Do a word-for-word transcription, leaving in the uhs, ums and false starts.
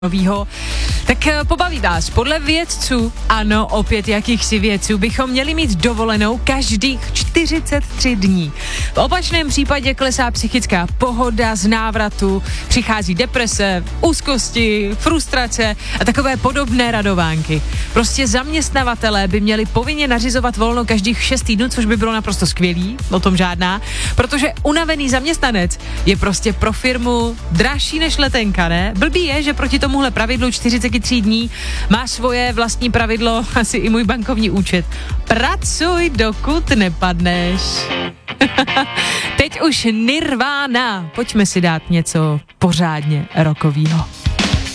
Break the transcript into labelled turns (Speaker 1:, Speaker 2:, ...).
Speaker 1: novýho. Tak pobaví vás. Podle vědců, ano, opět jakýchsi vědců, bychom měli mít dovolenou každých čtyřicet tři dní. V opačném případě klesá psychická pohoda z návratu, přichází deprese, úzkosti, frustrace a takové podobné radovánky. Prostě zaměstnavatelé by měli povinně nařizovat volno každých šest týdnů, což by bylo naprosto skvělý, o tom žádná, protože unavený zaměstnanec je prostě pro firmu dražší než letenka, ne? Blbý je, že proti tomuhle pravidlu čtyřicet tři dní má svoje vlastní pravidlo, asi i můj bankovní účet. Pracuj, dokud nepadneš. Teď už Nirvana. Pojďme si dát něco pořádně rockovýho.